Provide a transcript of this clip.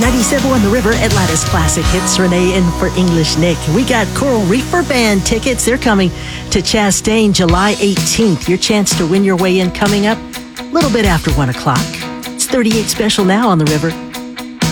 97 on the River, Atlanta's classic hits. Renee in for English Nick. We got Coral Reefer Band tickets. They're coming to Chastain July 18th. Your chance to win your way in coming up a little bit after 1 o'clock. It's 38 special now on the River.